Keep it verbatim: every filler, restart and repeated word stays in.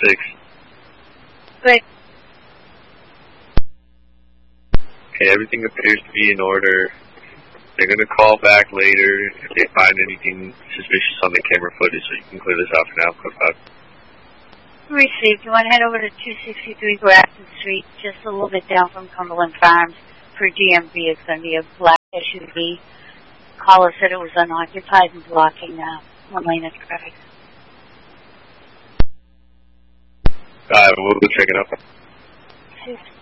six. Good. Okay, everything appears to be in order. They're going to call back later if they find anything suspicious on the camera footage, so you can clear this out for now. Code five. Received. You want to head over to two sixty-three Grafton Street, just a little bit down from Cumberland Farms for D M V. It's going to be a black S U V. Caller said it was unoccupied and blocking uh, one lane of traffic. Uh, we'll go check it out. Received.